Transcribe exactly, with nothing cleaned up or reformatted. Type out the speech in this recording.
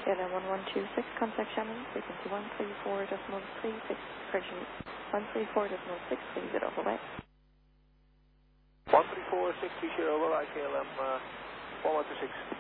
L M one one two six, contact Shannon, frequency one three four point three six, correction, one three four point six, please get off away. one three four six three zero, I K L M uh, one one two six.